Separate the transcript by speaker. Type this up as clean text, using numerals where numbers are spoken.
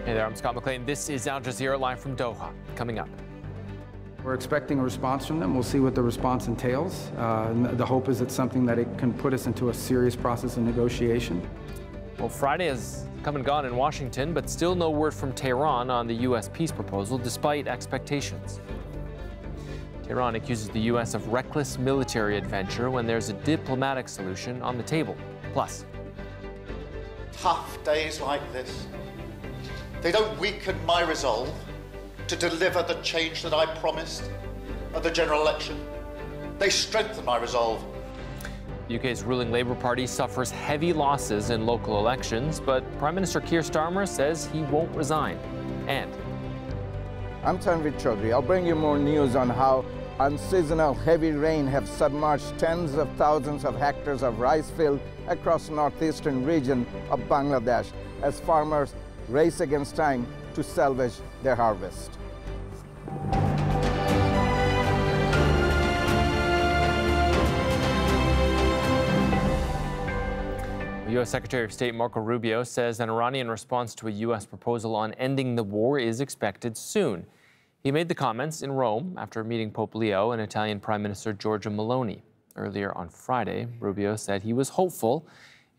Speaker 1: Hey there, I'm Scott McLean. This is Al Jazeera live from Doha. Coming up.
Speaker 2: We're expecting a response from them. We'll see what the response entails. The hope is it's something that it can put us into a serious process of negotiation.
Speaker 1: Well, Friday has come and gone in Washington, but still no word from Tehran on the U.S. peace proposal, despite expectations. Tehran accuses the U.S. of reckless military adventure when there's a diplomatic solution on the table. Plus,
Speaker 3: tough days like this, they don't weaken my resolve to deliver the change that I promised at the general election. They strengthen my resolve.
Speaker 1: The UK's ruling Labour Party suffers heavy losses in local elections, but Prime Minister Keir Starmer says he won't resign. And
Speaker 4: I'm Tanvir Chaudhary. I'll bring you more news on how unseasonal heavy rain have submerged tens of thousands of hectares of rice field across northeastern region of Bangladesh as farmers race against time to salvage their harvest.
Speaker 1: U.S. Secretary of State Marco Rubio says an Iranian response to a U.S. proposal on ending the war is expected soon. He made the comments in Rome after meeting Pope Leo and Italian Prime Minister Giorgia Meloni. Earlier on Friday, Rubio said he was hopeful